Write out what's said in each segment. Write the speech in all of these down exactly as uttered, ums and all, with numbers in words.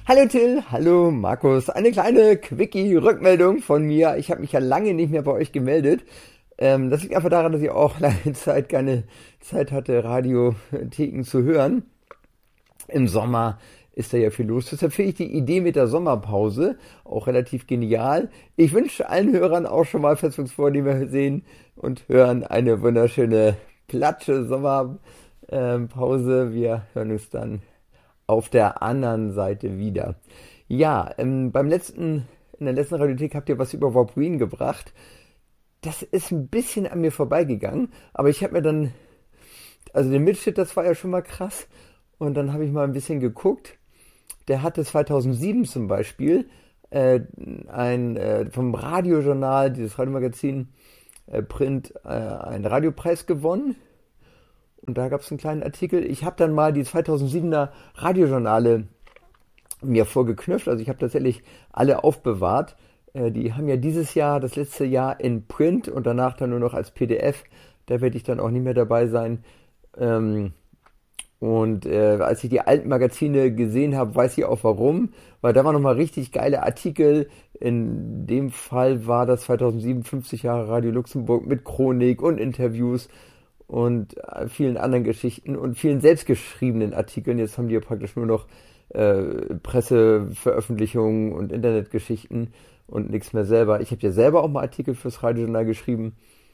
Hallo Till, hallo Markus. Eine kleine Quickie-Rückmeldung von mir. Ich habe mich ja lange nicht mehr bei euch gemeldet. Ähm, das liegt einfach daran, dass ich auch lange Zeit keine Zeit hatte, Radiotheken zu hören. Im Sommer ist da ja viel los. Deshalb finde ich die Idee mit der Sommerpause auch relativ genial. Ich wünsche allen Hörern auch schon mal, falls die wir sehen und hören, eine wunderschöne Platsche Sommerpause. Wir hören uns dann auf der anderen Seite wieder. Ja, ähm, beim letzten, in der letzten Radiothek habt ihr was über Rob Green gebracht. Das ist ein bisschen an mir vorbeigegangen, aber ich habe mir dann, also den Mitschnitt, das war ja schon mal krass. Und dann habe ich mal ein bisschen geguckt. Der hatte zweitausendsieben zum Beispiel äh, ein äh, vom Radiojournal, dieses Radiomagazin äh, Print, äh, einen Radiopreis gewonnen. Und da gab es einen kleinen Artikel. Ich habe dann mal die zweitausendsiebener Radiojournale mir vorgeknüpft. Also ich habe tatsächlich alle aufbewahrt. Äh, die haben ja dieses Jahr, das letzte Jahr in Print und danach dann nur noch als P D F. Da werde ich dann auch nicht mehr dabei sein. Ähm, und äh, als ich die alten Magazine gesehen habe, weiß ich auch warum. Weil da waren nochmal richtig geile Artikel. In dem Fall war das zweitausendsieben fünfzig Jahre Radio Luxemburg mit Chronik und Interviews und vielen anderen Geschichten und vielen selbstgeschriebenen Artikeln. Jetzt haben die ja praktisch nur noch äh, Presseveröffentlichungen und Internetgeschichten und nichts mehr selber. Ich habe ja selber auch mal Artikel fürs Radiojournal geschrieben.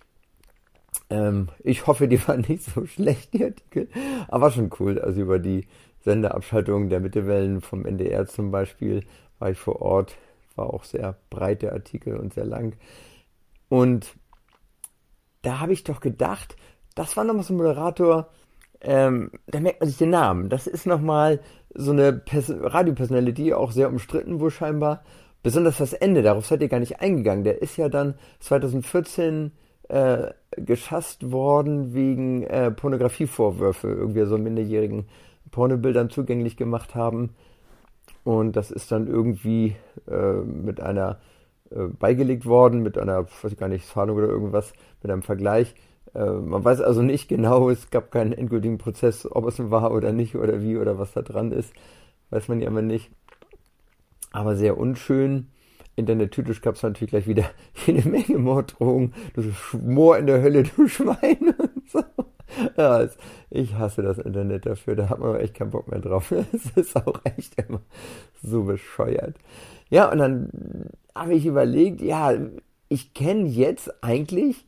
Ähm, ich hoffe, die waren nicht so schlecht, die Artikel. Aber war schon cool. Also über die Sendeabschaltung der Mittelwellen vom N D R zum Beispiel war ich vor Ort. War auch sehr breit der Artikel und sehr lang. Und da habe ich doch gedacht, das war nochmal so ein Moderator, ähm, da merkt man sich den Namen. Das ist nochmal so eine Pers- Radio-Personality, auch sehr umstritten wohl scheinbar. Besonders das Ende, darauf seid ihr gar nicht eingegangen. Der ist ja dann zweitausendvierzehn äh, geschasst worden wegen äh, Pornografievorwürfe. Irgendwie so minderjährigen Pornobildern zugänglich gemacht haben. Und das ist dann irgendwie äh, mit einer äh, beigelegt worden, mit einer, weiß ich gar nicht, Zahlung oder irgendwas, mit einem Vergleich. Äh, man weiß also nicht genau, es gab keinen endgültigen Prozess, ob es war oder nicht oder wie oder was da dran ist. Weiß man ja immer nicht. Aber sehr unschön. Internet-typisch gab es natürlich gleich wieder jede Menge Morddrohungen. Du Schmor in der Hölle, du Schwein und so. Ja, es, ich hasse das Internet dafür, da hat man echt keinen Bock mehr drauf. Es ist auch echt immer so bescheuert. Ja, und dann habe ich überlegt, ja, ich kenne jetzt eigentlich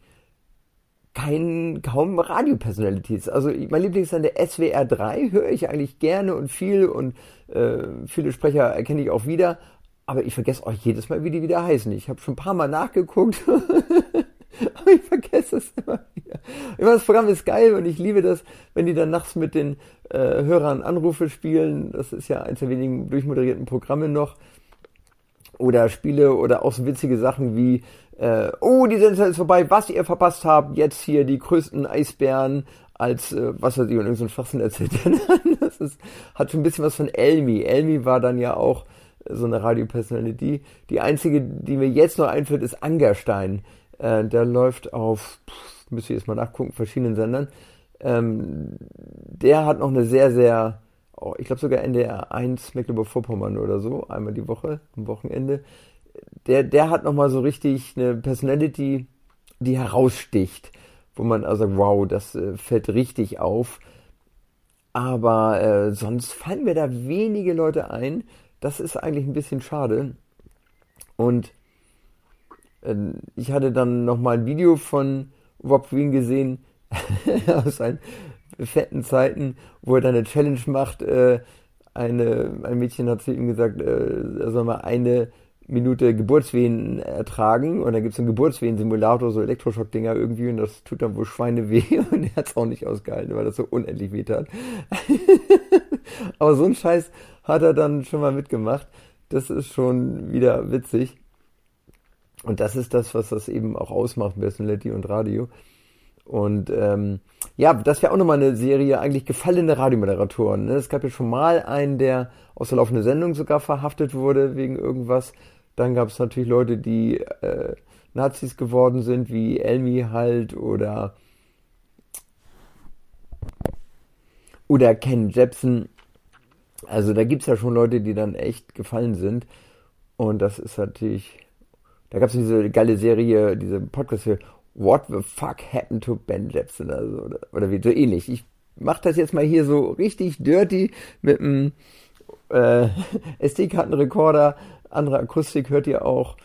kein, kaum Radio-Personalities. Also mein Lieblingssender S W R drei höre ich eigentlich gerne und viel und äh, viele Sprecher erkenne ich auch wieder, aber ich vergesse auch jedes Mal, wie die wieder heißen. Ich habe schon ein paar Mal nachgeguckt, aber ich vergesse es immer wieder. Ich meine, das Programm ist geil und ich liebe das, wenn die dann nachts mit den äh, Hörern Anrufe spielen. Das ist ja eins der wenigen durchmoderierten Programme noch. Oder Spiele oder auch so witzige Sachen wie äh, oh, die Sendung ist vorbei, was ihr verpasst habt, jetzt hier die größten Eisbären als, äh, was weiß ich, und irgend so ein Schwachsinn erzählt. Das ist, hat schon ein bisschen was von Elmi. Elmi war dann ja auch so eine Radio-Personality. Die einzige, die mir jetzt noch einfällt, ist Angerstein. Äh, der läuft auf, pff, müsst ihr jetzt mal nachgucken, verschiedenen Sendern. Ähm, der hat noch eine sehr, sehr, oh, ich glaube sogar N D R eins Mecklenburg-Vorpommern oder so, einmal die Woche, am Wochenende. Der, der hat nochmal so richtig eine Personality, die heraussticht, wo man also sagt, wow, das äh, fällt richtig auf. Aber äh, sonst fallen mir da wenige Leute ein. Das ist eigentlich ein bisschen schade. Und äh, ich hatte dann nochmal ein Video von Rob Green gesehen, aus seinen fetten Zeiten, wo er dann eine Challenge macht. Äh, eine, ein Mädchen hat zu ihm gesagt, äh, er soll mal eine Minute Geburtswehen ertragen und dann gibt es einen Geburtswehen-Simulator, so Elektroschock-Dinger irgendwie und das tut dann wohl Schweine weh und er hat es auch nicht ausgehalten, weil das so unendlich weh tat. Aber so einen Scheiß hat er dann schon mal mitgemacht. Das ist schon wieder witzig. Und das ist das, was das eben auch ausmacht, Personality und Radio. Und ähm, ja, das wäre auch nochmal eine Serie, eigentlich gefallene Radiomoderatoren. Ne? Es gab ja schon mal einen, der aus der laufenden Sendung sogar verhaftet wurde wegen irgendwas. Dann gab es natürlich Leute, die äh, Nazis geworden sind, wie Elmi halt oder oder Ken Jebsen. Also da gibt's ja schon Leute, die dann echt gefallen sind. Und das ist natürlich, da gab's diese geile Serie, diese Podcast hier, What the fuck happened to Ben Jepsen? Also, oder, oder wie, so ähnlich. Ich mach das jetzt mal hier so richtig dirty mit einem äh, S D-Kartenrekorder, andere Akustik hört ihr auch.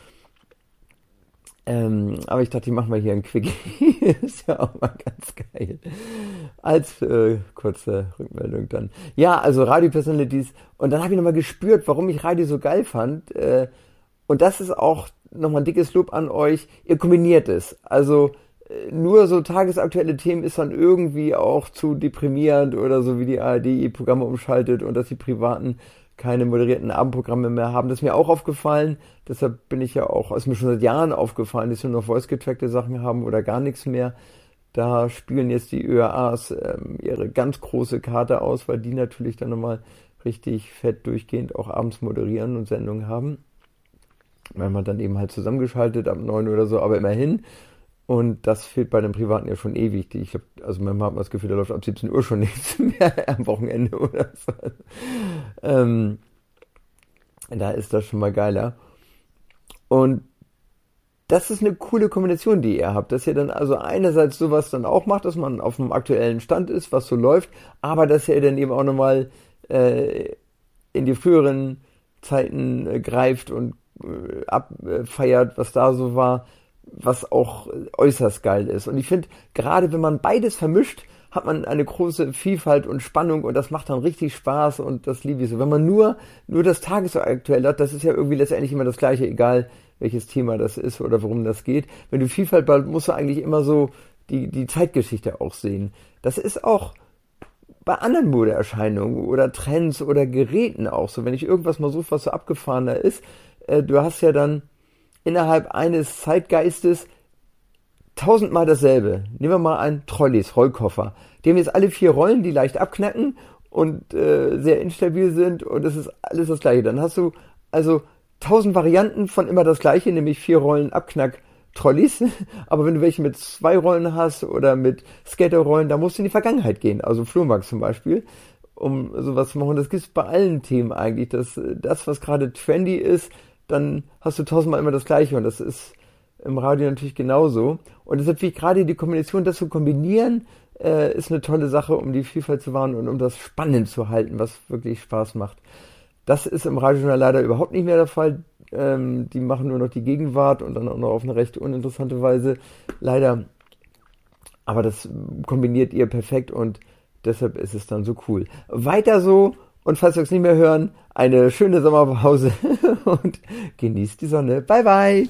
Ähm, aber ich dachte, ich mache mal hier ein Quickie. Ist ja auch mal ganz geil. Als äh, kurze Rückmeldung dann. Ja, also Radio-Personalities. Und dann habe ich nochmal gespürt, warum ich Radio so geil fand. Äh, und das ist auch nochmal ein dickes Lob an euch. Ihr kombiniert es. Also äh, nur so tagesaktuelle Themen ist dann irgendwie auch zu deprimierend oder so, wie die A R D ihr Programme umschaltet und dass die Privaten keine moderierten Abendprogramme mehr haben. Das ist mir auch aufgefallen. Deshalb bin ich ja auch, ist mir schon seit Jahren aufgefallen, dass wir nur noch voice-getrackte Sachen haben oder gar nichts mehr. Da spielen jetzt die Ö R As ähm, ihre ganz große Karte aus, weil die natürlich dann nochmal richtig fett durchgehend auch abends moderieren und Sendungen haben. Manchmal dann eben halt zusammengeschaltet ab neun oder so, aber immerhin. Und das fehlt bei den Privaten ja schon ewig. Ich glaub, also manchmal hat man das Gefühl, da läuft ab siebzehn Uhr schon nichts mehr am Wochenende oder so. Ähm, da ist das schon mal geiler. Und das ist eine coole Kombination, die ihr habt, dass ihr dann also einerseits sowas dann auch macht, dass man auf dem aktuellen Stand ist, was so läuft, aber dass ihr dann eben auch nochmal äh, in die früheren Zeiten äh, greift und äh, abfeiert, was da so war, was auch äußerst geil ist. Und ich finde, gerade wenn man beides vermischt, hat man eine große Vielfalt und Spannung und das macht dann richtig Spaß und das liebe ich so. Wenn man nur, nur das Tagesaktuell hat, das ist ja irgendwie letztendlich immer das Gleiche, egal welches Thema das ist oder worum das geht. Wenn du Vielfalt bald, musst du eigentlich immer so die, die Zeitgeschichte auch sehen. Das ist auch bei anderen Modeerscheinungen oder Trends oder Geräten auch so. Wenn ich irgendwas mal suche, was so abgefahrener ist, äh, du hast ja dann innerhalb eines Zeitgeistes tausendmal dasselbe. Nehmen wir mal ein Trolleys, Rollkoffer. Die haben jetzt alle vier Rollen, die leicht abknacken und äh, sehr instabil sind und es ist alles das Gleiche. Dann hast du also tausend Varianten von immer das Gleiche, nämlich vier Rollen Abknack-Trolleys. Aber wenn du welche mit zwei Rollen hast oder mit Skaterrollen, da musst du in die Vergangenheit gehen. Also Flohmarkt zum Beispiel, um sowas zu machen. Das gibt es bei allen Themen eigentlich. Dass das, was gerade trendy ist, dann hast du tausendmal immer das Gleiche und das ist im Radio natürlich genauso. Und deshalb finde ich gerade die Kombination, das zu kombinieren, äh, ist eine tolle Sache, um die Vielfalt zu wahren und um das spannend zu halten, was wirklich Spaß macht. Das ist im Radiojournal leider überhaupt nicht mehr der Fall. Ähm, die machen nur noch die Gegenwart und dann auch noch auf eine recht uninteressante Weise. Leider. Aber das kombiniert ihr perfekt und deshalb ist es dann so cool. Weiter so. Und falls wir es nicht mehr hören, eine schöne Sommerpause und genießt die Sonne. Bye, bye.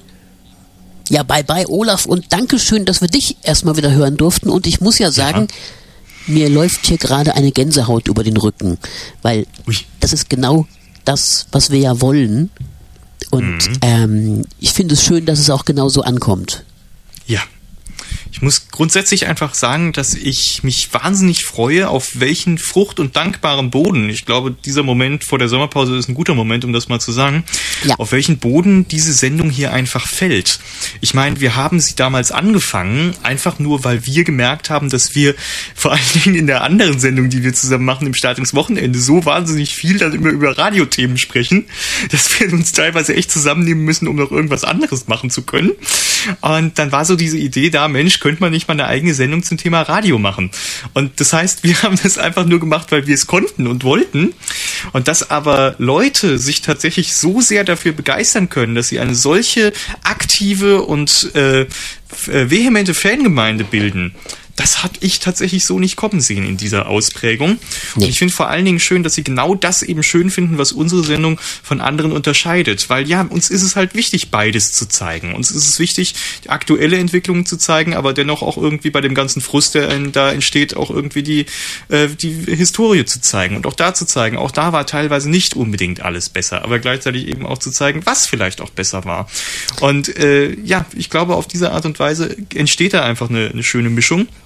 Ja, bye, bye, Olaf. Und Dankeschön, dass wir dich erstmal wieder hören durften. Und ich muss ja sagen, ja. mir läuft hier gerade eine Gänsehaut über den Rücken. Weil Ui. das ist genau das, was wir ja wollen. Und mhm. ähm, ich finde es schön, dass es auch genau so ankommt. Ja. Ich muss grundsätzlich einfach sagen, dass ich mich wahnsinnig freue, auf welchen frucht- und dankbaren Boden, ich glaube, dieser Moment vor der Sommerpause ist ein guter Moment, um das mal zu sagen, ja. auf welchen Boden diese Sendung hier einfach fällt. Ich meine, wir haben sie damals angefangen, einfach nur, weil wir gemerkt haben, dass wir vor allen Dingen in der anderen Sendung, die wir zusammen machen, im Startungswochenende, so wahnsinnig viel dann immer über Radiothemen sprechen, dass wir uns teilweise echt zusammennehmen müssen, um noch irgendwas anderes machen zu können. Und dann war so diese Idee da, Mensch, könnte man nicht mal eine eigene Sendung zum Thema Radio machen? Und das heißt, wir haben das einfach nur gemacht, weil wir es konnten und wollten. Und dass aber Leute sich tatsächlich so sehr dafür begeistern können, dass sie eine solche aktive und äh, vehemente Fangemeinde bilden, das habe ich tatsächlich so nicht kommen sehen in dieser Ausprägung. Nee. Und ich finde vor allen Dingen schön, dass sie genau das eben schön finden, was unsere Sendung von anderen unterscheidet. Weil ja, uns ist es halt wichtig, beides zu zeigen. Uns ist es wichtig, die aktuelle Entwicklung zu zeigen, aber dennoch auch irgendwie bei dem ganzen Frust, der da entsteht, auch irgendwie die, äh, die Historie zu zeigen. Und auch da zu zeigen, auch da war teilweise nicht unbedingt alles besser, aber gleichzeitig eben auch zu zeigen, was vielleicht auch besser war. Und äh, ja, ich glaube, auf diese Art und Weise entsteht da einfach eine, eine schöne Mischung.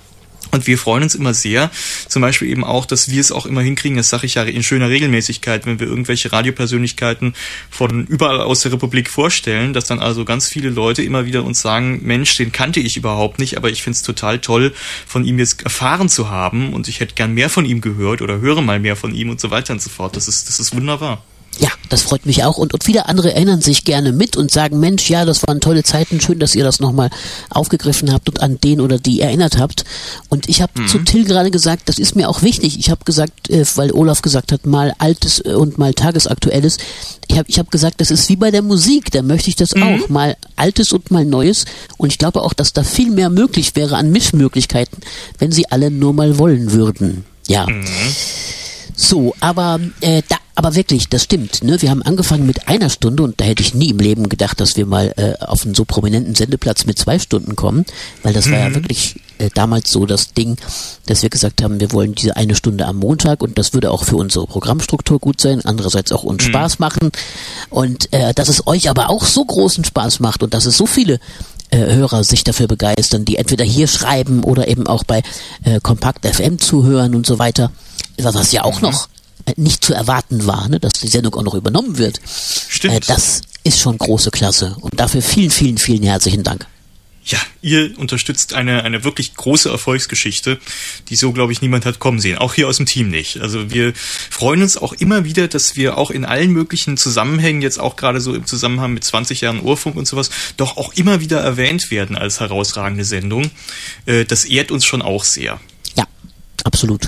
Und wir freuen uns immer sehr, zum Beispiel eben auch, dass wir es auch immer hinkriegen, das sage ich ja in schöner Regelmäßigkeit, wenn wir irgendwelche Radiopersönlichkeiten von überall aus der Republik vorstellen, dass dann also ganz viele Leute immer wieder uns sagen, Mensch, den kannte ich überhaupt nicht, aber ich finde es total toll, von ihm jetzt erfahren zu haben und ich hätte gern mehr von ihm gehört oder höre mal mehr von ihm und so weiter und so fort. Das ist, das ist wunderbar. Ja, das freut mich auch und, und viele andere erinnern sich gerne mit und sagen, Mensch, ja, das waren tolle Zeiten, schön, dass ihr das nochmal aufgegriffen habt und an den oder die erinnert habt. Und ich habe mhm. zu Till gerade gesagt, das ist mir auch wichtig. Ich habe gesagt, äh, weil Olaf gesagt hat, mal Altes und mal Tagesaktuelles. Ich habe ich hab gesagt, das ist wie bei der Musik, da möchte ich das mhm. auch, mal Altes und mal Neues. Und ich glaube auch, dass da viel mehr möglich wäre an Mischmöglichkeiten, wenn sie alle nur mal wollen würden. Ja. Mhm. So, aber äh, da, aber wirklich, das stimmt. Ne? Wir haben angefangen mit einer Stunde und da hätte ich nie im Leben gedacht, dass wir mal äh, auf einen so prominenten Sendeplatz mit zwei Stunden kommen, weil das mhm. war ja wirklich äh, damals so das Ding, dass wir gesagt haben, wir wollen diese eine Stunde am Montag und das würde auch für unsere Programmstruktur gut sein, andererseits auch uns mhm. Spaß machen und äh, dass es euch aber auch so großen Spaß macht und dass es so viele äh, Hörer sich dafür begeistern, die entweder hier schreiben oder eben auch bei äh, Kompakt F M zuhören und so weiter. Was ja auch noch nicht zu erwarten war, ne, dass die Sendung auch noch übernommen wird. Stimmt. Äh, das ist schon große Klasse. Und dafür vielen, vielen, vielen herzlichen Dank. Ja, ihr unterstützt eine eine wirklich große Erfolgsgeschichte, die so, glaube ich, niemand hat kommen sehen. Auch hier aus dem Team nicht. Also wir freuen uns auch immer wieder, dass wir auch in allen möglichen Zusammenhängen, jetzt auch gerade so im Zusammenhang mit zwanzig Jahren Urfunk und sowas, doch auch immer wieder erwähnt werden als herausragende Sendung. Äh, das ehrt uns schon auch sehr. Ja, absolut.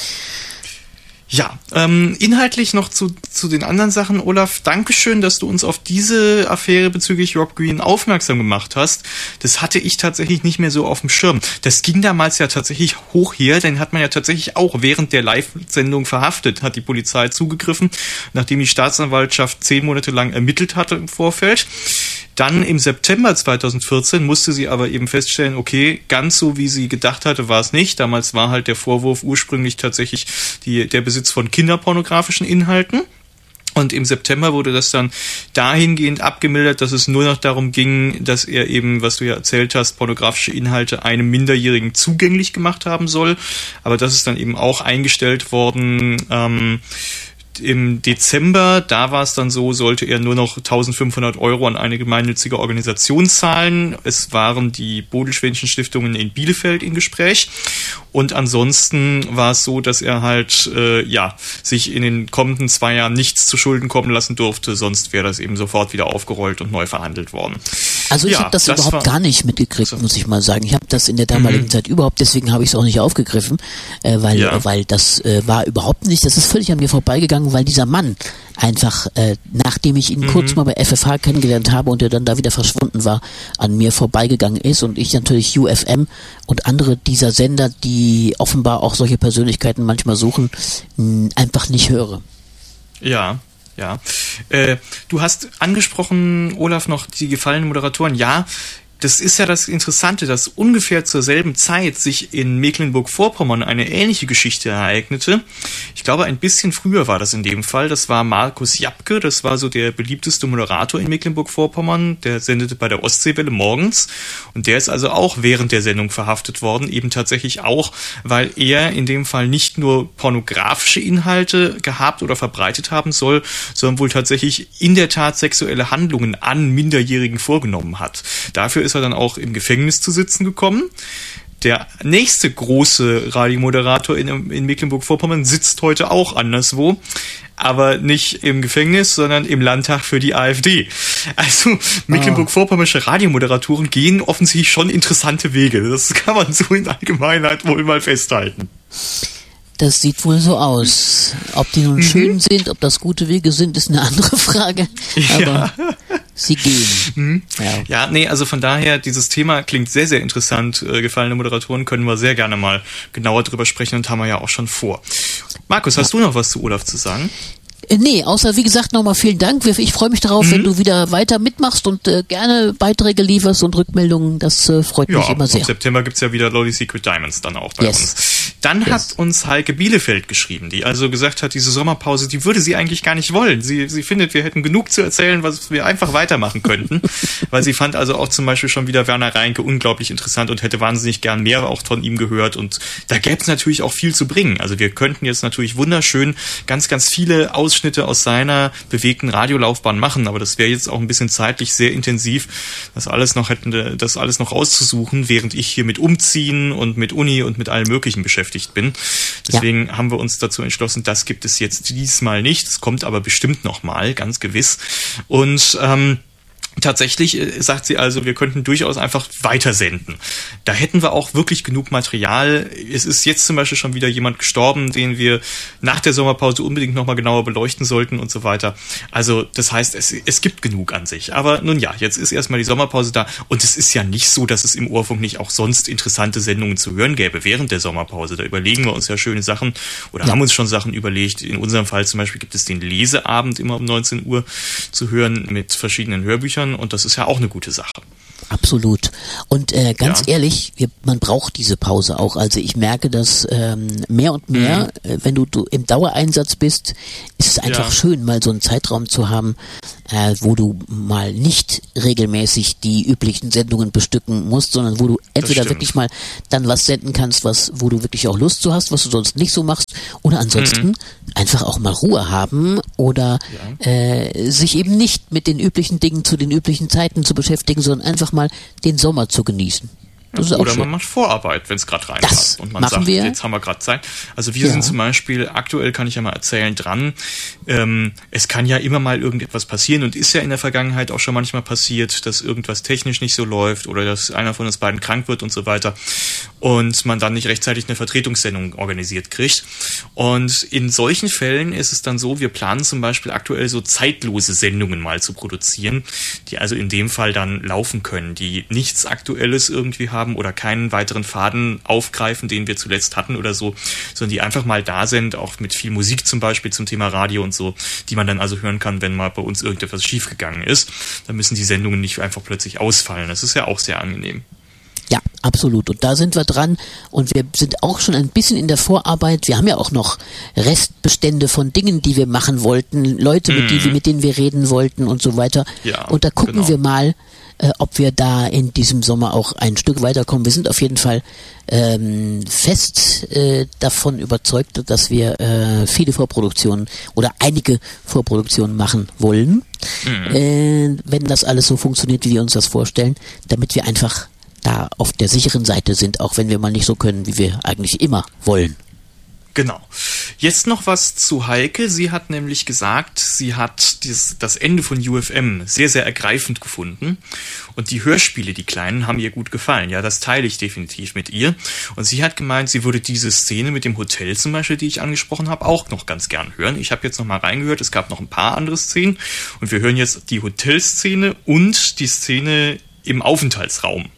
Ja, ähm, inhaltlich noch zu zu den anderen Sachen. Olaf, Dankeschön, dass du uns auf diese Affäre bezüglich Rob Green aufmerksam gemacht hast. Das hatte ich tatsächlich nicht mehr so auf dem Schirm. Das ging damals ja tatsächlich hoch her, den hat man ja tatsächlich auch während der Live-Sendung verhaftet, hat die Polizei zugegriffen, nachdem die Staatsanwaltschaft zehn Monate lang ermittelt hatte im Vorfeld. Dann im September zweitausendvierzehn musste sie aber eben feststellen, okay, ganz so wie sie gedacht hatte, war es nicht. Damals war halt der Vorwurf ursprünglich tatsächlich die, der Besitz von kinderpornografischen Inhalten. Und im September wurde das dann dahingehend abgemildert, dass es nur noch darum ging, dass er eben, was du ja erzählt hast, pornografische Inhalte einem Minderjährigen zugänglich gemacht haben soll. Aber das ist dann eben auch eingestellt worden, ähm, im Dezember, da war es dann so, sollte er nur noch eintausendfünfhundert Euro an eine gemeinnützige Organisation zahlen. Es waren die Bodil-Schwänzchen Stiftungen in Bielefeld im Gespräch. Und ansonsten war es so, dass er halt äh, ja sich in den kommenden zwei Jahren nichts zu Schulden kommen lassen durfte, sonst wäre das eben sofort wieder aufgerollt und neu verhandelt worden. Also ich ja, habe das, das überhaupt gar nicht mitgekriegt, so. muss ich mal sagen. Ich habe das in der damaligen mhm. Zeit überhaupt, deswegen habe ich es auch nicht aufgegriffen, äh, weil ja. äh, weil das äh, war überhaupt nicht, das ist völlig an mir vorbeigegangen, weil dieser Mann einfach, äh, nachdem ich ihn mhm. kurz mal bei F F H kennengelernt habe und er dann da wieder verschwunden war, an mir vorbeigegangen ist und ich natürlich U F M und andere dieser Sender, die offenbar auch solche Persönlichkeiten manchmal suchen, mh, einfach nicht höre. Ja. Ja, äh, du hast angesprochen, Olaf, noch die gefallenen Moderatoren. Ja, das ist ja das Interessante, dass ungefähr zur selben Zeit sich in Mecklenburg-Vorpommern eine ähnliche Geschichte ereignete. Ich glaube, ein bisschen früher war das in dem Fall. Das war Markus Japke, das war so der beliebteste Moderator in Mecklenburg-Vorpommern. Der sendete bei der Ostseewelle morgens. Und der ist also auch während der Sendung verhaftet worden. Eben tatsächlich auch, weil er in dem Fall nicht nur pornografische Inhalte gehabt oder verbreitet haben soll, sondern wohl tatsächlich in der Tat sexuelle Handlungen an Minderjährigen vorgenommen hat. Dafür ist er dann auch im Gefängnis zu sitzen gekommen. Der nächste große Radiomoderator in, in Mecklenburg-Vorpommern sitzt heute auch anderswo, aber nicht im Gefängnis, sondern im Landtag für die AfD. Also Mecklenburg-Vorpommersche Radiomoderatoren gehen offensichtlich schon interessante Wege. Das kann man so in Allgemeinheit wohl mal festhalten. Das sieht wohl so aus. Ob die nun mhm. schön sind, ob das gute Wege sind, ist eine andere Frage. Aber ja. sie gehen. Mhm. Ja. ja, nee, also von daher, dieses Thema klingt sehr, sehr interessant. Äh, gefallene Moderatoren können wir sehr gerne mal genauer drüber sprechen und haben wir ja auch schon vor. Markus, hast ja. du noch was zu Olaf zu sagen? Nee, außer wie gesagt nochmal vielen Dank. Ich freue mich darauf, mhm. wenn du wieder weiter mitmachst und äh, gerne Beiträge lieferst und Rückmeldungen. Das äh, freut ja, mich immer sehr. Im September gibt's ja wieder Lolly Secret Diamonds dann auch bei yes. uns. Dann yes. hat uns Heike Bielefeld geschrieben, die also gesagt hat, diese Sommerpause, die würde sie eigentlich gar nicht wollen. Sie, sie findet, wir hätten genug zu erzählen, was wir einfach weitermachen könnten. Weil sie fand also auch zum Beispiel schon wieder Werner Reinke unglaublich interessant und hätte wahnsinnig gern mehr auch von ihm gehört. Und da gäbe es natürlich auch viel zu bringen. Also wir könnten jetzt natürlich wunderschön ganz, ganz viele Ausschnitte aus seiner bewegten Radiolaufbahn machen. Aber das wäre jetzt auch ein bisschen zeitlich sehr intensiv, das alles noch hätten, das alles noch rauszusuchen, während ich hier mit Umziehen und mit Uni und mit allem Möglichen beschäftigt bin. Deswegen ja. haben wir uns dazu entschlossen, das gibt es jetzt diesmal nicht. Es kommt aber bestimmt noch mal, ganz gewiss. Und ähm, tatsächlich sagt sie also, wir könnten durchaus einfach weitersenden. Da hätten wir auch wirklich genug Material. Es ist jetzt zum Beispiel schon wieder jemand gestorben, den wir nach der Sommerpause unbedingt nochmal genauer beleuchten sollten und so weiter. Also das heißt, es, es gibt genug an sich. Aber nun ja, jetzt ist erstmal die Sommerpause da und es ist ja nicht so, dass es im Ohrfunk nicht auch sonst interessante Sendungen zu hören gäbe während der Sommerpause. Da überlegen wir uns ja schöne Sachen oder ja. haben uns schon Sachen überlegt. In unserem Fall zum Beispiel gibt es den Leseabend immer um neunzehn Uhr zu hören mit verschiedenen Hörbüchern. Und das ist ja auch eine gute Sache. Absolut. Und äh, ganz ja. ehrlich, wir, man braucht diese Pause auch. Also ich merke, dass ähm, mehr und mehr, mhm. äh, wenn du, du im Dauereinsatz bist, ist es einfach ja. schön, mal so einen Zeitraum zu haben, äh, wo du mal nicht regelmäßig die üblichen Sendungen bestücken musst, sondern wo du entweder wirklich mal dann was senden kannst, was, wo du wirklich auch Lust zu hast, was du sonst nicht so machst, oder ansonsten mhm. einfach auch mal Ruhe haben oder ja. äh, sich eben nicht mit den üblichen Dingen zu den üblichen Zeiten zu beschäftigen, sondern einfach mal den Sommer zu genießen. Das ist Oder auch man macht Vorarbeit, wenn es gerade reinpasst. Und man sagt, wir. jetzt haben wir gerade Zeit. Also wir ja. sind zum Beispiel, aktuell kann ich ja mal erzählen, dran. Ähm, es kann ja immer mal irgendetwas passieren und ist ja in der Vergangenheit auch schon manchmal passiert, dass irgendwas technisch nicht so läuft oder dass einer von uns beiden krank wird und so weiter und man dann nicht rechtzeitig eine Vertretungssendung organisiert kriegt. Und in solchen Fällen ist es dann so, wir planen zum Beispiel aktuell so zeitlose Sendungen mal zu produzieren, die also in dem Fall dann laufen können, die nichts Aktuelles irgendwie haben oder keinen weiteren Faden aufgreifen, den wir zuletzt hatten oder so, sondern die einfach mal da sind, auch mit viel Musik zum Beispiel zum Thema Radio und so, die man dann also hören kann, wenn mal bei uns irgendetwas schiefgegangen ist. Dann müssen die Sendungen nicht einfach plötzlich ausfallen. Das ist ja auch sehr angenehm. Ja, absolut. Und da sind wir dran und wir sind auch schon ein bisschen in der Vorarbeit. Wir haben ja auch noch Restbestände von Dingen, die wir machen wollten, Leute, mit, die, mit denen wir reden wollten und so weiter. Ja, und da gucken genau. wir mal, äh, ob wir da in diesem Sommer auch ein Stück weiterkommen. Wir sind auf jeden Fall ähm, fest äh, davon überzeugt, dass wir äh, viele Vorproduktionen oder einige Vorproduktionen machen wollen, mhm. äh, wenn das alles so funktioniert, wie wir uns das vorstellen, damit wir einfach da auf der sicheren Seite sind, auch wenn wir mal nicht so können, wie wir eigentlich immer wollen. Genau. Jetzt noch was zu Heike. Sie hat nämlich gesagt, sie hat dieses, das Ende von U F M sehr, sehr ergreifend gefunden. Und die Hörspiele, die kleinen, haben ihr gut gefallen. Ja, das teile ich definitiv mit ihr. Und sie hat gemeint, sie würde diese Szene mit dem Hotel zum Beispiel, die ich angesprochen habe, auch noch ganz gern hören. Ich habe jetzt noch mal reingehört. Es gab noch ein paar andere Szenen. Und wir hören jetzt die Hotelszene und die Szene im Aufenthaltsraum.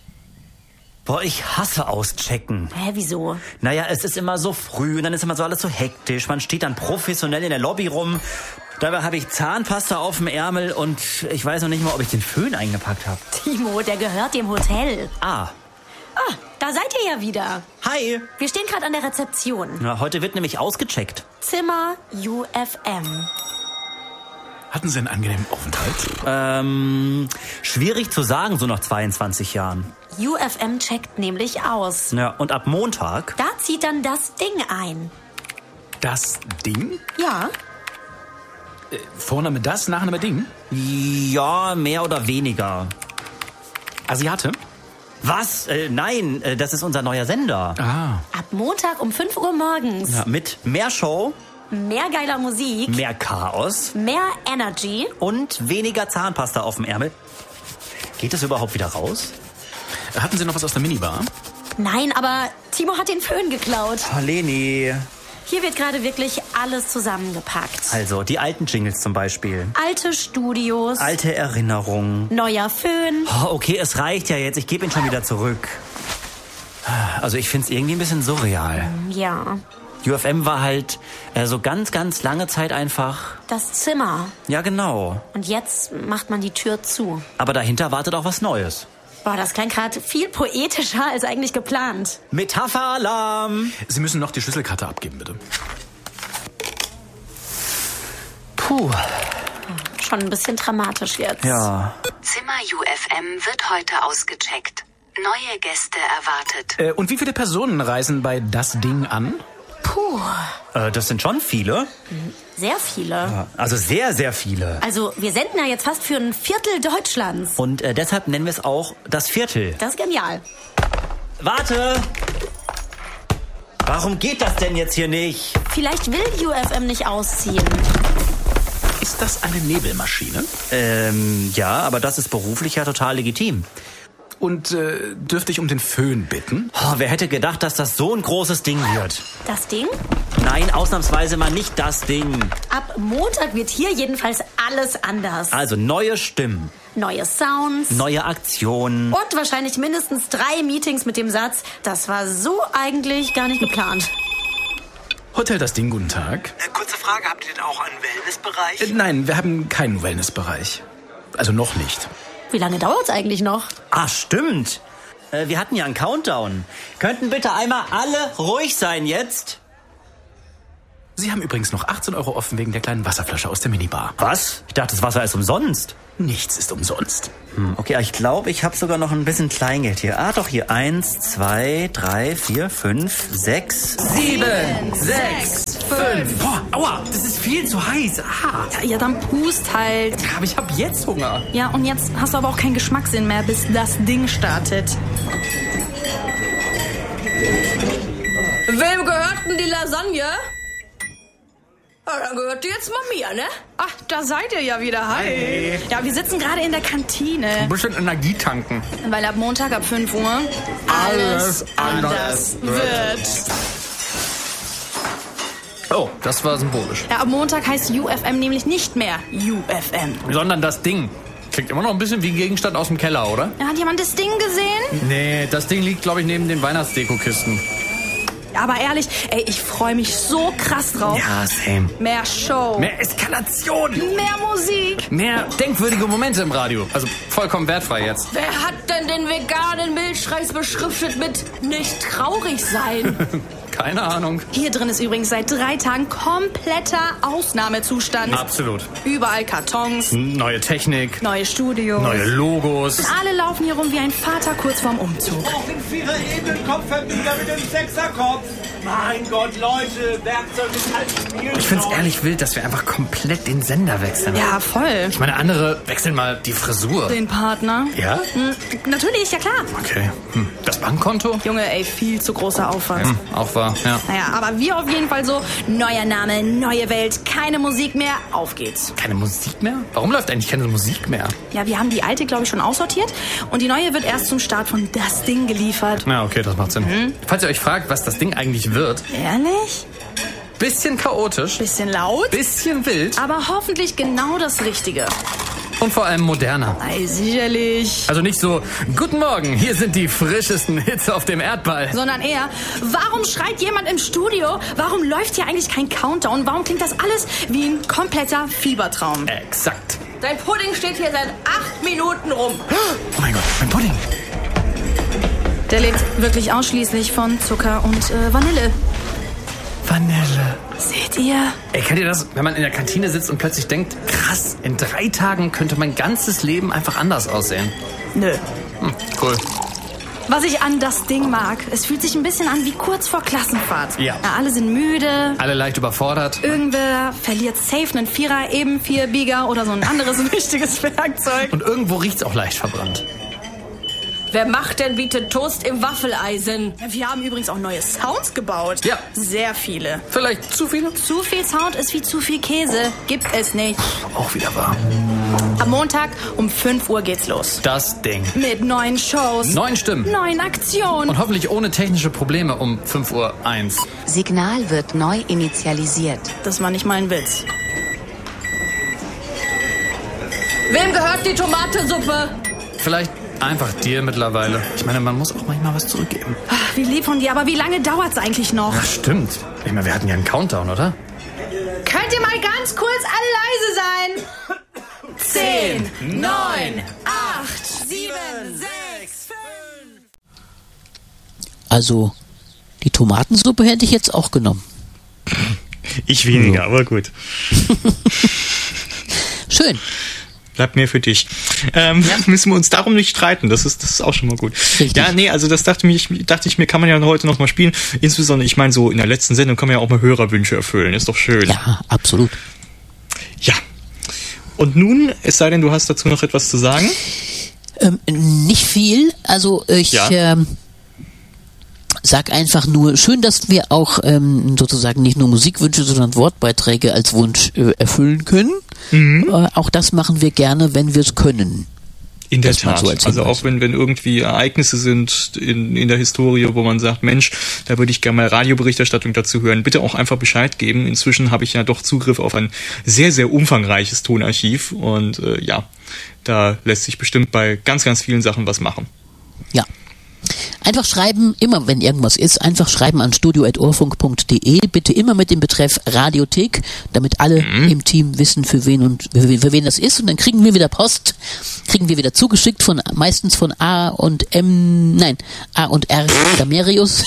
Boah, ich hasse auschecken. Hä, wieso? Naja, es ist immer so früh und dann ist immer so alles so hektisch. Man steht dann professionell in der Lobby rum. Dabei habe ich Zahnpasta auf dem Ärmel und ich weiß noch nicht mal, ob ich den Föhn eingepackt habe. Timo, der gehört dem Hotel. Ah. Ah, da seid ihr ja wieder. Hi. Wir stehen gerade an der Rezeption. Na, heute wird nämlich ausgecheckt. Zimmer U F M. Hatten Sie einen angenehmen Aufenthalt? Ähm, schwierig zu sagen, so nach zweiundzwanzig Jahren. U F M checkt nämlich aus. Ja, und ab Montag? Da zieht dann das Ding ein. Das Ding? Ja. Äh, Vorname das, Nachname Ding? Ja, mehr oder weniger. Asiate? Was? Äh, nein, äh, das ist unser neuer Sender. Ah. Ab Montag um fünf Uhr morgens. Ja, mit mehr Show. Mehr geiler Musik. Mehr Chaos. Mehr Energy. Und weniger Zahnpasta auf dem Ärmel. Geht das überhaupt wieder raus? Hatten Sie noch was aus der Minibar? Nein, aber Timo hat den Föhn geklaut. Oh, Leni. Hier wird gerade wirklich alles zusammengepackt. Also, die alten Jingles zum Beispiel. Alte Studios. Alte Erinnerungen. Neuer Föhn. Oh, okay, es reicht ja jetzt. Ich gebe ihn schon wieder zurück. Also, ich find's irgendwie ein bisschen surreal. Ja. U F M war halt äh, so ganz, ganz lange Zeit einfach... Das Zimmer. Ja, genau. Und jetzt macht man die Tür zu. Aber dahinter wartet auch was Neues. Boah, das klang gerade viel poetischer als eigentlich geplant. Metapheralarm! Sie müssen noch die Schlüsselkarte abgeben, bitte. Puh. Schon ein bisschen dramatisch jetzt. Ja. Zimmer U F M wird heute ausgecheckt. Neue Gäste erwartet. Äh, und wie viele Personen reisen bei das Ding an? Puh. Äh, das sind schon viele. Sehr viele. Ja, also sehr, sehr viele. Also wir senden ja jetzt fast für ein Viertel Deutschlands. Und äh, deshalb nennen wir es auch das Viertel. Das ist genial. Warte! Warum geht das denn jetzt hier nicht? Vielleicht will U F M nicht ausziehen. Ist das eine Nebelmaschine? Ähm, ja, aber das ist beruflich ja total legitim. Und äh, dürfte ich um den Föhn bitten? Oh, wer hätte gedacht, dass das so ein großes Ding wird? Das Ding? Nein, ausnahmsweise mal nicht das Ding. Ab Montag wird hier jedenfalls alles anders. Also neue Stimmen, Neue Sounds. neue Aktionen. Und wahrscheinlich mindestens drei Meetings mit dem Satz, das war so eigentlich gar nicht geplant. Hotel das Ding, guten Tag. Äh, kurze Frage, habt ihr denn auch einen Wellnessbereich? Äh, nein, wir haben keinen Wellnessbereich. Also noch nicht. Wie lange dauert's eigentlich noch? Ah, stimmt. Äh, wir hatten ja einen Countdown. Könnten bitte einmal alle ruhig sein jetzt? Sie haben übrigens noch achtzehn Euro offen wegen der kleinen Wasserflasche aus der Minibar. Was? Ich dachte, das Wasser ist umsonst. Nichts ist umsonst. Hm, okay, ich glaube, ich habe sogar noch ein bisschen Kleingeld hier. Ah, doch, hier. Eins, zwei, drei, vier, fünf, sechs. Sieben, sechs, fünf. Boah, aua, das ist viel zu heiß. Ah. Ja, ja, dann pust halt. Aber ich hab jetzt Hunger. Ja, und jetzt hast du aber auch keinen Geschmackssinn mehr, bis das Ding startet. Wem gehört denn die Lasagne? Ja, dann gehört die jetzt mal mir, ne? Ach, da seid ihr ja wieder. Hi. Hi. Ja, wir sitzen gerade in der Kantine. Ein bisschen Energie tanken. Weil ab Montag ab fünf Uhr Alles anders wird. Oh, das war symbolisch. Ja, ab Montag heißt U F M nämlich nicht mehr U F M. Sondern das Ding. Klingt immer noch ein bisschen wie ein Gegenstand aus dem Keller, oder? Ja, hat jemand das Ding gesehen? Nee, das Ding liegt, glaube ich, neben den Weihnachtsdeko-Kisten. Aber ehrlich, ey, ich freue mich so krass drauf. Ja, same. Mehr Show. Mehr Eskalation. Mehr Musik. Mehr denkwürdige Momente im Radio. Also vollkommen wertfrei jetzt. Wer hat denn den veganen Milchreis beschriftet mit nicht traurig sein? Keine Ahnung. Hier drin ist übrigens seit drei Tagen kompletter Ausnahmezustand. Absolut. Überall Kartons, Neue Technik, neue Studios. neue Logos. Und alle laufen hier rum wie ein Vater kurz vorm Umzug. Auch in vierer Ebenen Kopfverbieger mit dem Sechserkopf. Mein Gott, Leute, Werkzeug ist halt Spiel. Ich find's ehrlich wild, dass wir einfach komplett den Sender wechseln. Ja, voll. Ich meine, andere wechseln mal die Frisur. Den Partner. Ja? Hm, natürlich, ja klar. Okay. Hm. Das Bankkonto? Junge, ey, viel zu großer Aufwand. Hm, auch wahr, ja. Naja, aber wir auf jeden Fall so, neuer Name, neue Welt, keine Musik mehr, auf geht's. Keine Musik mehr? Warum läuft eigentlich keine Musik mehr? Ja, wir haben die alte, glaube ich, schon aussortiert und die neue wird erst zum Start von Das Ding geliefert. Ja, okay, das macht Sinn. Mhm. Falls ihr euch fragt, was das Ding eigentlich wird. Ehrlich? Bisschen chaotisch. Bisschen laut? Bisschen wild. Aber hoffentlich genau das Richtige. Und vor allem moderner. Ei, sicherlich. Also nicht so, guten Morgen, hier sind die frischesten Hits auf dem Erdball. Sondern eher, warum schreit jemand im Studio? Warum läuft hier eigentlich kein Countdown? Warum klingt das alles wie ein kompletter Fiebertraum? Exakt. Dein Pudding steht hier seit acht Minuten rum. Oh mein Gott, mein Pudding. Der lebt wirklich ausschließlich von Zucker und äh, Vanille. Vanille. Seht ihr? Ey, kennt ihr das, wenn man in der Kantine sitzt und plötzlich denkt, krass, in drei Tagen könnte mein ganzes Leben einfach anders aussehen? Nö. Hm, cool. Was ich an Das Ding mag, es fühlt sich ein bisschen an wie kurz vor Klassenfahrt. Ja. Ja, alle sind müde. Alle leicht überfordert. Irgendwer verliert safe einen Vierer, eben Vierbieger oder so ein anderes wichtiges Werkzeug. Und irgendwo riecht's auch leicht verbrannt. Wer macht denn bitte Toast im Waffeleisen? Wir haben übrigens auch neue Sounds gebaut. Ja. Sehr viele. Vielleicht zu viele? Zu viel Sound ist wie zu viel Käse. Gibt es nicht. Auch wieder wahr. Am Montag um fünf Uhr geht's los. Das Ding. Mit neuen Shows. Neun Stimmen. Neuen Aktionen. Und hoffentlich ohne technische Probleme um fünf Uhr eins. Signal wird neu initialisiert. Das war nicht mal ein Witz. Wem gehört die Tomatensuppe? Vielleicht einfach dir mittlerweile. Ich meine, man muss auch manchmal was zurückgeben. Ach, wie lieb von dir, aber wie lange dauert's eigentlich noch? Ach, stimmt. Ich meine, wir hatten ja einen Countdown, oder? Könnt ihr mal ganz kurz alle leise sein? Zehn, neun, acht, sieben, sechs, Also die Tomatensuppe hätte ich jetzt auch genommen. Ich weniger, ja. Aber gut. Schön. Bleibt mehr für dich. Ähm, ja. Müssen wir uns darum nicht streiten, das ist, das ist auch schon mal gut. Richtig. Ja, nee, also das dachte, mich, dachte ich mir, kann man ja heute noch mal spielen. Insbesondere, ich meine, so in der letzten Sendung kann man ja auch mal Hörerwünsche erfüllen, ist doch schön. Ja, absolut. Ja. Und nun, es sei denn, du hast dazu noch etwas zu sagen? Ähm, nicht viel, also ich... Ja. Ähm Sag einfach nur, schön, dass wir auch ähm, sozusagen nicht nur Musikwünsche, sondern Wortbeiträge als Wunsch äh, erfüllen können. Mhm. Äh, auch das machen wir gerne, wenn wir es können. In der Tat. So als also auch wenn, wenn irgendwie Ereignisse sind in, in der Historie, wo man sagt, Mensch, da würde ich gerne mal Radioberichterstattung dazu hören, bitte auch einfach Bescheid geben. Inzwischen habe ich ja doch Zugriff auf ein sehr, sehr umfangreiches Tonarchiv und äh, ja, da lässt sich bestimmt bei ganz, ganz vielen Sachen was machen. Ja. Einfach schreiben, immer wenn irgendwas ist, einfach schreiben an studio at ohrfunk punkt de, bitte immer mit dem Betreff Radiothek, damit alle mhm. im Team wissen, für wen und für wen, für wen das ist, und dann kriegen wir wieder Post, kriegen wir wieder zugeschickt von meistens von A und M, nein, A und R Damerius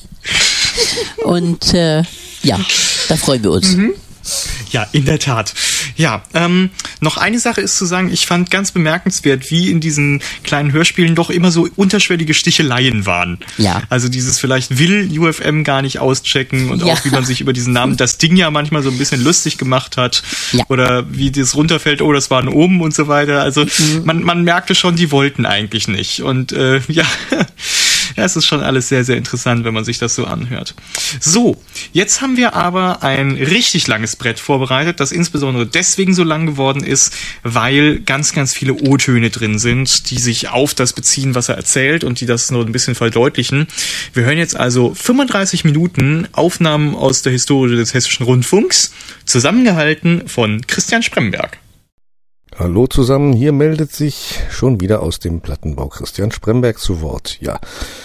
und äh, ja, da freuen wir uns. Mhm. Ja, in der Tat. Ja, ähm, noch eine Sache ist zu sagen, ich fand ganz bemerkenswert, wie in diesen kleinen Hörspielen doch immer so unterschwellige Sticheleien waren. Ja. Also dieses vielleicht will U F M gar nicht auschecken und ja. auch wie man sich über diesen Namen das Ding ja manchmal so ein bisschen lustig gemacht hat. Ja. Oder wie das runterfällt, oh, das war ein Oben und so weiter. Also mhm. man, man merkte schon, die wollten eigentlich nicht. Und äh, ja... Ja, es ist schon alles sehr, sehr interessant, wenn man sich das so anhört. So, jetzt haben wir aber ein richtig langes Brett vorbereitet, das insbesondere deswegen so lang geworden ist, weil ganz, ganz viele O-Töne drin sind, die sich auf das beziehen, was er erzählt und die das nur ein bisschen verdeutlichen. Wir hören jetzt also fünfunddreißig Minuten Aufnahmen aus der Historie des Hessischen Rundfunks, zusammengehalten von Christian Spremberg. Hallo zusammen, hier meldet sich schon wieder aus dem Plattenbau Christian Spremberg zu Wort. Ja,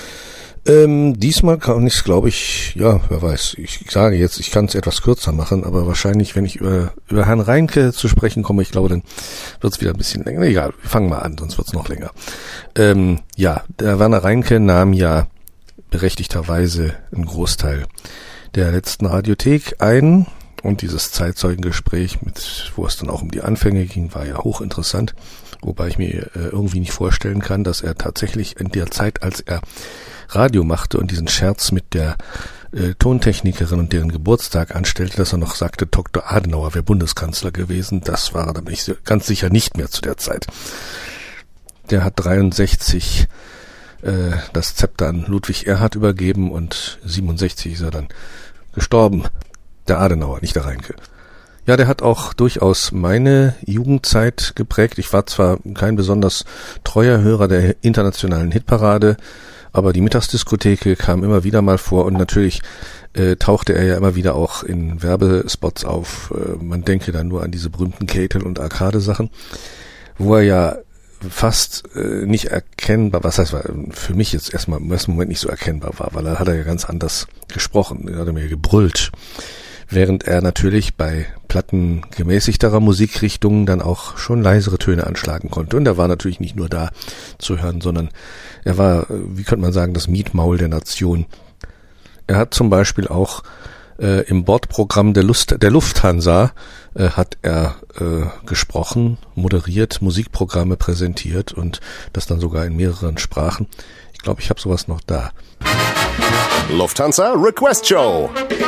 ähm, diesmal kann ich, glaube ich, ja, wer weiß, ich sage jetzt, ich kann es etwas kürzer machen, aber wahrscheinlich, wenn ich über, über Herrn Reinke zu sprechen komme, ich glaube, dann wird es wieder ein bisschen länger. Egal, wir fangen mal an, sonst wird es noch länger. Ähm, ja, der Werner Reinke nahm ja berechtigterweise einen Großteil der letzten Radiothek ein. Und dieses Zeitzeugengespräch, mit, wo es dann auch um die Anfänge ging, war ja hochinteressant. Wobei ich mir äh, irgendwie nicht vorstellen kann, dass er tatsächlich in der Zeit, als er Radio machte und diesen Scherz mit der äh, Tontechnikerin und deren Geburtstag anstellte, dass er noch sagte, Doktor Adenauer wäre Bundeskanzler gewesen. Das war er dann nicht, ganz sicher nicht mehr zu der Zeit. Der hat dreiundsechzig äh, das Zepter an Ludwig Erhard übergeben und siebenundsechzig ist er dann gestorben. Der Adenauer, nicht der Reinke. Ja, der hat auch durchaus meine Jugendzeit geprägt. Ich war zwar kein besonders treuer Hörer der internationalen Hitparade, aber die Mittagsdiskotheke kam immer wieder mal vor und natürlich äh, tauchte er ja immer wieder auch in Werbespots auf. Äh, man denke da nur an diese berühmten Kätel- und Arcade-Sachen, wo er ja fast äh, nicht erkennbar, was heißt, für mich jetzt erstmal im ersten Moment nicht so erkennbar war, weil er hat er ja ganz anders gesprochen, er hat mir gebrüllt. Während er natürlich bei Platten gemäßigterer Musikrichtungen dann auch schon leisere Töne anschlagen konnte. Und er war natürlich nicht nur da zu hören, sondern er war, wie könnte man sagen, das Mietmaul der Nation. Er hat zum Beispiel auch äh, im Bordprogramm der, Lust, der Lufthansa äh, hat er äh, gesprochen, moderiert, Musikprogramme präsentiert und das dann sogar in mehreren Sprachen. Ich glaube, ich habe sowas noch da. Lufthansa Request Show.